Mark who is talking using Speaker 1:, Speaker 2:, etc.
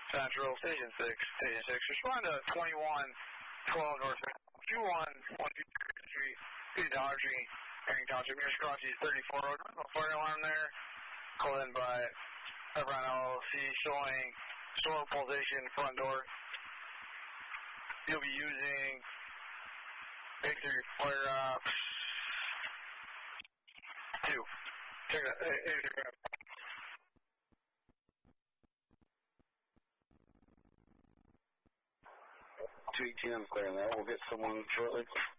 Speaker 1: Central, Station 6. Station 6, respond to 2112 North 2112 Street, Dollar Tree, Herring Township, near Scrotchy's 34 Road. No fire alarm there. Called in by Chevron LLC showing storm pulsation front door. You'll be using Victory Fire Ops 2. Check that. Hey,
Speaker 2: 218, I'm clearing that. We'll get someone shortly.